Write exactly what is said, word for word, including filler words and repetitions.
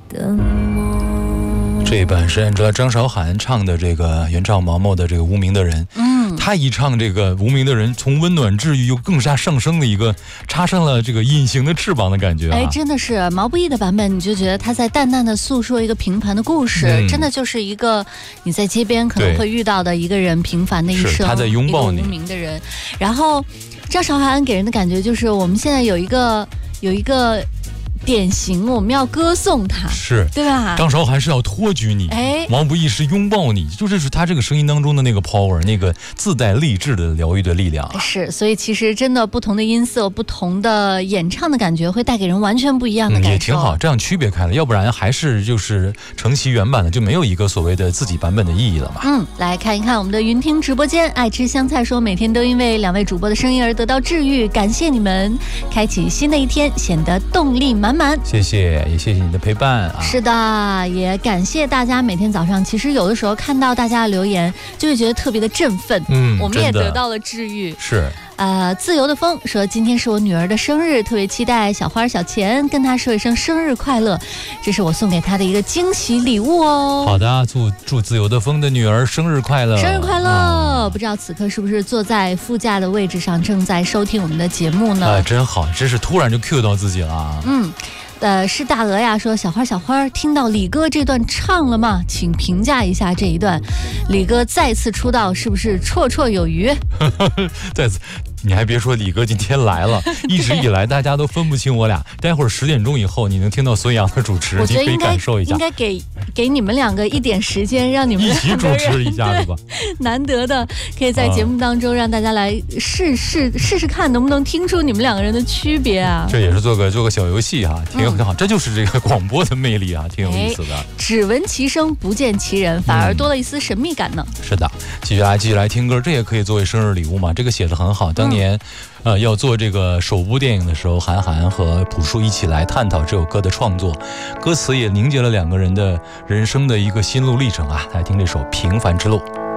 的梦。 这一版是按照张韶涵唱的这个原唱毛毛的这个无名的人，嗯，他一唱这个无名的人，从温暖治愈又更加上升的一个插上了这个隐形的翅膀的感觉、啊、 哎，真的是毛不易的版本，你就觉得他在淡淡的诉说一个平凡的故事、嗯、真的就是一个你在街边可能会遇到的一个人平凡的一生， 他在拥抱你， 一个无名的人。然后张韶涵给人的感觉就是我们现在有一个有一个典型，我们要歌颂他， 是对吧？ 张韶涵是要托举你，哎，毛不易是拥抱你，就这是他这个声音当中的那个 power， 那个自带励志的疗愈的力量、啊、 是，所以其实真的不同的音色，不同的演唱的感觉，会带给人完全不一样的感受、嗯、 也挺好，这样区别开了，要不然还是就是承袭原版的，就没有一个所谓的自己版本的意义了嘛。 嗯，来看一看我们的云听直播间，爱吃香菜说每天都因为两位主播的声音而得到治愈，感谢你们，开启新的一天，显得动力满满。 谢谢，也谢谢你的陪伴啊！ 是的，也感谢大家每天早上，其实有的时候看到大家的留言，就会觉得特别的振奋。嗯，我们也得到了治愈。 是。 呃，自由的风说今天是我女儿的生日，特别期待小花小钱跟她说一声生日快乐，这是我送给她的一个惊喜礼物哦。 好的，祝祝自由的风的女儿生日快乐， 生日快乐！啊、不知道此刻是不是坐在副驾的位置上正在收听我们的节目呢？ 啊，真好，真是突然就 cue 到自己了。 嗯。呃，是大鹅呀，说小花小花听到李哥这段唱了吗？请评价一下这一段。李哥再次出道是不是绰绰有余？ 再次，你还别说，李哥今天来了，一直以来大家都分不清我俩。待会儿十点钟以后，你能听到孙杨的主持， 我觉得你可以感受一下。 应该给给你们两个一点时间，让你们一起主持一下，是吧？ 难得的可以在节目当中让大家来试试试试看，能不能听出你们两个人的区别啊？ 这也是做个做个小游戏哈、啊，挺有。很好，这就是这个广播的魅力啊，挺有意思的。 只闻其声不见其人，反而多了一丝神秘感呢。 嗯、是的，继续来继续来听歌，这也可以作为生日礼物嘛。这个写得很好，当年、嗯、呃要做这个首部电影的时候，韩寒和朴树一起来探讨这首歌的创作，歌词也凝结了两个人的人生的一个心路历程啊。来听这首《平凡之路》。